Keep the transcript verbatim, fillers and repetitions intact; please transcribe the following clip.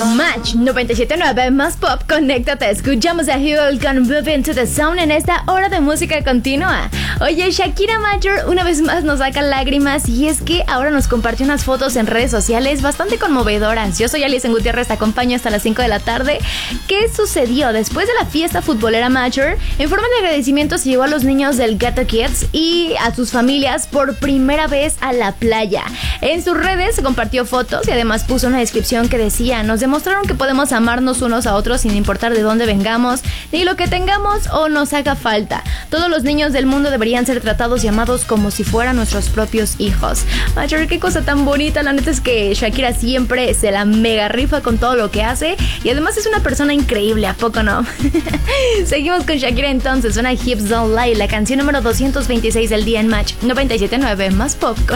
Match noventa y siete punto nueve más pop, conéctate. Escuchamos a Hugh con Move Into the Zone en esta hora de música continua. Oye, Shakira Major una vez más nos saca lágrimas y es que ahora nos compartió unas fotos en redes sociales bastante conmovedoras. Yo soy Alison Gutiérrez, te acompaño hasta las cinco de la tarde. ¿Qué sucedió? Después de la fiesta futbolera Major, en forma de agradecimiento se llevó a los niños del Gato Kids y a sus familias por primera vez a la playa. En sus redes se compartió fotos y además puso una descripción que decía: nos demostraron que podemos amarnos unos a otros sin importar de dónde vengamos, ni lo que tengamos o nos haga falta. Todos los niños del mundo deberían ser tratados y amados como si fueran nuestros propios hijos. Major, qué cosa tan bonita. La neta es que Shakira siempre se la mega rifa con todo lo que hace y además es una persona increíble, ¿a poco no? Seguimos con Shakira entonces, una Hips Don't Lie, la canción número doscientos veintiséis del día en Match noventa y siete punto nueve más pop.